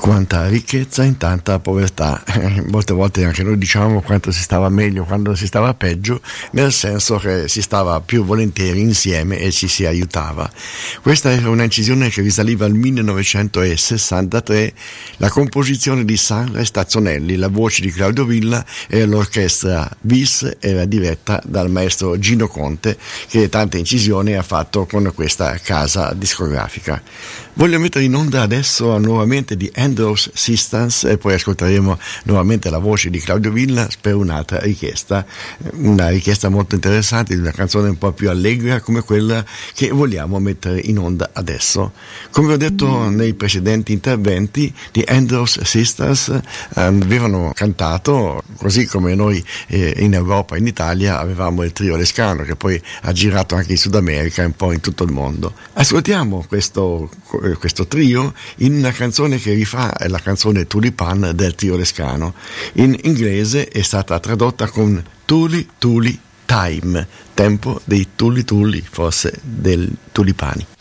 Quanta ricchezza in tanta povertà. Molte volte anche noi diciamo quanto si stava meglio, quando si stava peggio, nel senso che si stava più volentieri insieme e ci si aiutava. Questa era una incisione che risaliva al 1963, la composizione di Sandra Stazzonelli, la voce di Claudio Villa e l'orchestra Bis era diretta dal maestro Gino Conte, che tante incisioni ha fatto con questa casa discografica. Voglio mettere in onda adesso nuovamente di Andrews Sisters e poi ascolteremo nuovamente la voce di Claudio Villa per un'altra richiesta, una richiesta molto interessante di una canzone un po' più allegra come quella che vogliamo mettere in onda adesso. Come ho detto nei precedenti interventi, di Andrews Sisters avevano cantato, così come noi in Europa e in Italia avevamo il trio Lescano che poi ha girato anche in Sud America e un po' in tutto il mondo. Ascoltiamo questo trio in una canzone che rifà la canzone Tulipan del trio Lescano. In inglese è stata tradotta con Tuli Tuli Time, tempo dei tuli tuli, forse dei tulipani.